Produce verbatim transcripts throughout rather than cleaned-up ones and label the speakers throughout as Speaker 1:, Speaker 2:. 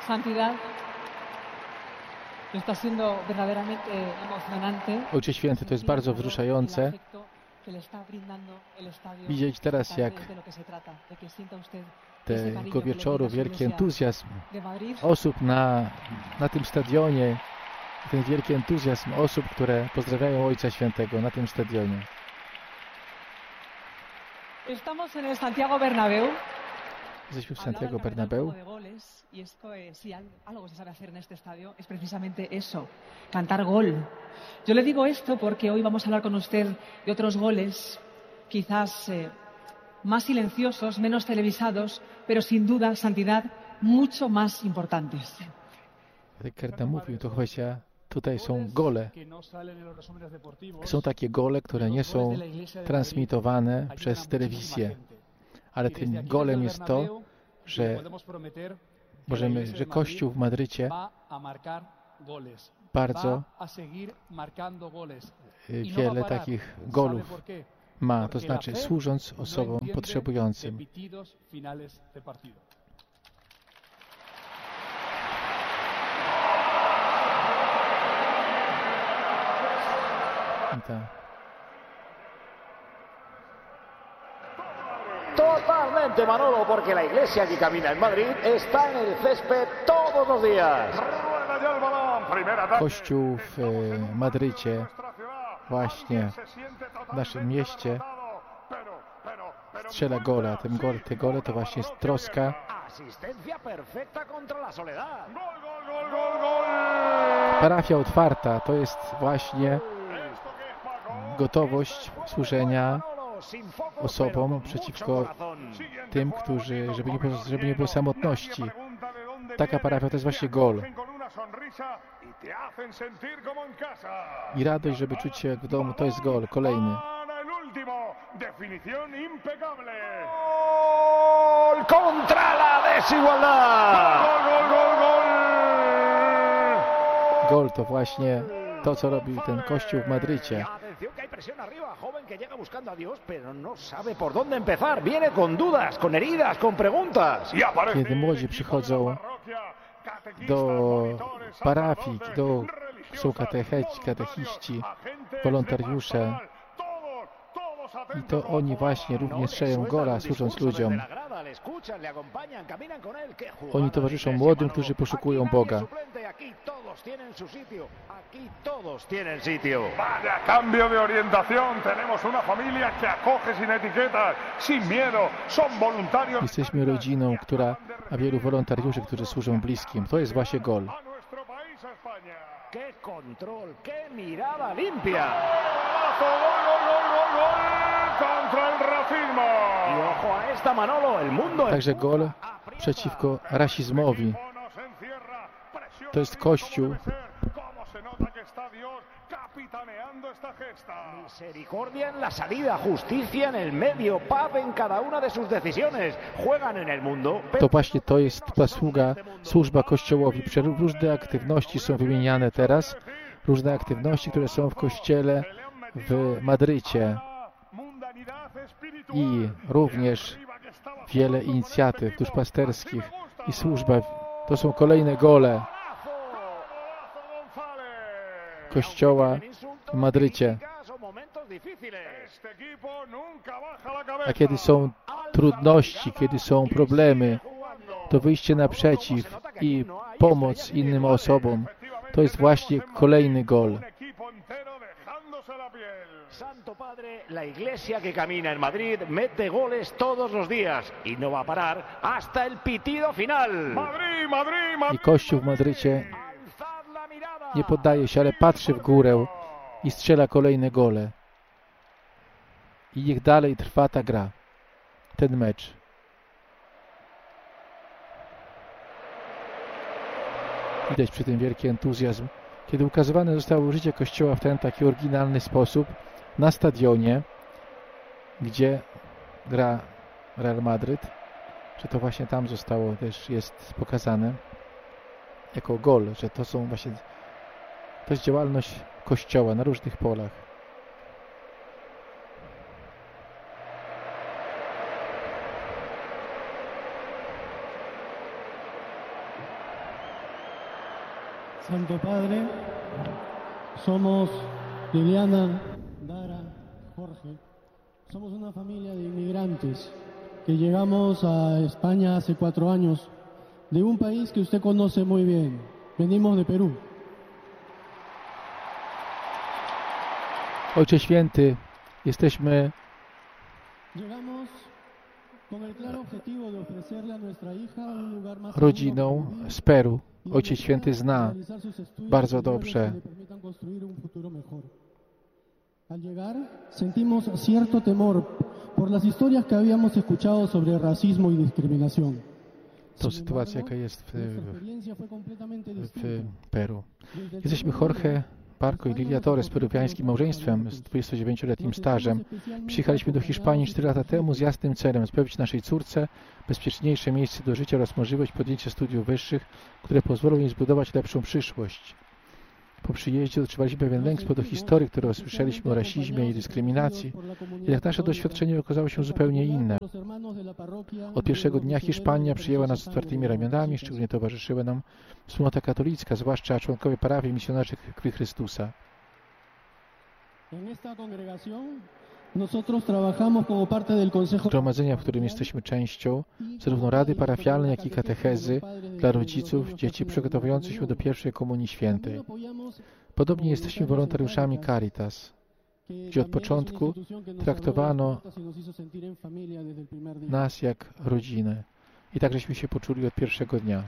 Speaker 1: Santidad, está siendo verdaderamente emocionante.
Speaker 2: Ojcze Święty, to jest bardzo wzruszające widzieć teraz, jak tego wieczoru wielki entuzjazm osób na, na tym stadionie, ten wielki entuzjazm osób, które pozdrawiają Ojca Świętego na tym stadionie.
Speaker 1: Estamos en el Santiago Bernabéu.
Speaker 2: Jesteśmy w Santiago Bernabéu.
Speaker 1: Y es que si algo se sabe hacer en este estadio es precisamente eso, cantar gol. Yo le digo esto porque hoy vamos a hablar con usted de otros goles, quizás eh, más silenciosos, menos televisados, pero sin duda, Santidad, mucho más importantes.
Speaker 2: Ricardo mówił, to właśnie tutaj są gole. Są takie gole, które nie są transmitowane przez telewizję. Ale tym golem jest to, że możemy, że Kościół w Madrycie bardzo wiele takich golów ma, to znaczy służąc osobom potrzebującym. I tak.
Speaker 3: Totalmente, Manolo, porque la iglesia que camina en Madrid está en el césped todos los días.
Speaker 2: Kościół w Madrycie, właśnie w naszym mieście, strzela gola. Ten gol, te gole to właśnie jest troska. Parafia otwarta to jest właśnie gotowość służenia osobom przeciwko tym, którzy, żeby nie, żeby nie było samotności. Taka parafia to jest właśnie gol. I radość, żeby czuć się jak w domu, to jest gol, kolejny.
Speaker 3: Contra la desigualdad.
Speaker 2: Gol to właśnie to, co robił ten Kościół w Madrycie. Kiedy młodzi przychodzą do parafii, do, są katecheci, katechiści, wolontariusze, i to oni właśnie również strzelają gola, służąc ludziom. Oni towarzyszą młodym, którzy poszukują Boga.
Speaker 4: Vaya cambio de orientación. Tenemos una familia que acoge sin etiquetas, sin miedo. Son voluntarios.
Speaker 2: Jesteśmy rodziną, która ma wielu wolontariuszy, którzy służą bliskim. To jest właśnie gol.
Speaker 3: Qué control, qué mirada limpia.
Speaker 4: Contra el racismo.
Speaker 3: Y ojo a esta, Manolo, el mundo.
Speaker 2: Także gol przeciwko rasizmowi. To jest Kościół.
Speaker 3: Misericordia en la salida, justicia en el medio, paz en cada una de sus decisiones. Juegan en el mundo.
Speaker 2: To właśnie to jest ta sługa, służba Kościołowi. Różne aktywności są wymieniane teraz. Różne aktywności, które są w Kościele w Madrycie. I również wiele inicjatyw duszpasterskich i służba. To są kolejne gole Kościoła w Madrycie. A kiedy są trudności, kiedy są problemy, to wyjście naprzeciw i pomoc innym osobom, to jest właśnie kolejny gol.
Speaker 3: Santo Padre, la iglesia que camina en Madrid mete goles todos los días y no va a parar hasta el pitido final.
Speaker 4: Madrid, Madrid, Madrid.
Speaker 2: I Kościół w Madrycie nie poddaje się, ale patrzy w górę i strzela kolejne gole. I niech dalej trwa ta gra, ten mecz. Widać przy tym wielki entuzjazm. Kiedy ukazywane zostało życie Kościoła w ten taki oryginalny sposób na stadionie, gdzie gra Real Madryt, że to właśnie tam zostało też jest pokazane jako gol, że to są właśnie to jest działalność Kościoła na różnych polach.
Speaker 5: Santo Padre, somos Liliana, Dara, Jorge. Somos una familia de inmigrantes que llegamos a España hace cuatro años de un país que usted conoce muy bien. Venimos de Perú.
Speaker 2: Ojcze Święty, jesteśmy rodziną z Peru. Ojciec Święty zna bardzo dobrze.
Speaker 5: Al llegar sentimos cierto temor por las historias que habíamos escuchado sobre racismo y discriminación.
Speaker 2: To sytuacja, jaka jest w, w, w Peru. Jesteśmy Jorge, Barco i Lilia Torres, peruwiańskim małżeństwem z dwudziestodziewięcioletnim stażem. Przyjechaliśmy do Hiszpanii cztery lata temu z jasnym celem zapewnić naszej córce bezpieczniejsze miejsce do życia oraz możliwość podjęcia studiów wyższych, które pozwolą jej zbudować lepszą przyszłość. Po przyjeździe odczuwaliśmy pewien lęk z powodu historii, które usłyszeliśmy o rasizmie i dyskryminacji, jednak nasze doświadczenie okazało się zupełnie inne. Od pierwszego dnia Hiszpania przyjęła nas z otwartymi ramionami, szczególnie towarzyszyła nam wspólnota katolicka, zwłaszcza członkowie parafii misjonarzy Krwi Chrystusa. Zgromadzenia, w którym jesteśmy częścią, zarówno Rady Parafialnej, jak i katechezy dla rodziców, dzieci przygotowujących się do pierwszej Komunii Świętej. Podobnie jesteśmy wolontariuszami Caritas, gdzie od początku traktowano nas jak rodzinę. I tak żeśmy się poczuli od pierwszego dnia.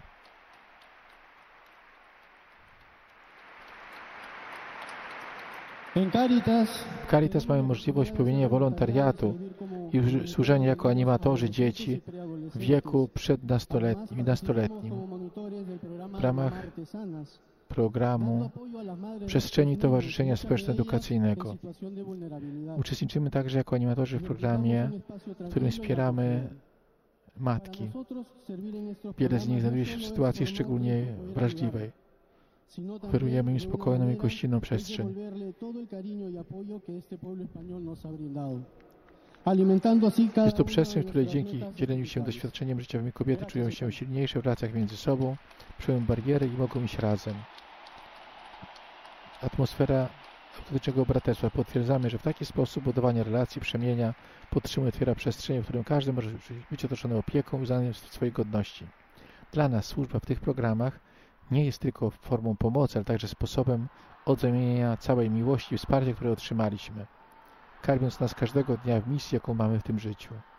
Speaker 2: W Caritas mamy możliwość pełnienia wolontariatu i służenia jako animatorzy dzieci w wieku przednastoletnim i nastoletnim w ramach programu Przestrzeni Towarzyszenia Społeczno-Edukacyjnego. Uczestniczymy także jako animatorzy w programie, w którym wspieramy matki. Wiele z nich znajduje się w sytuacji szczególnie wrażliwej. Oferujemy im spokojną i gościnną przestrzeń. Jest to przestrzeń, w której dzięki dzieleniu się doświadczeniem życiowym kobiety czują się silniejsze w relacjach między sobą, czują bariery i mogą iść razem. Atmosfera autentycznego braterstwa. Potwierdzamy, że w taki sposób budowanie relacji, przemienia, podtrzymuje, otwiera przestrzeń, w którym każdy może być otoczony opieką i uznanym w swojej godności. Dla nas służba w tych programach nie jest tylko formą pomocy, ale także sposobem odwzajemnienia całej miłości i wsparcia, które otrzymaliśmy, karmiąc nas każdego dnia w misji, jaką mamy w tym życiu.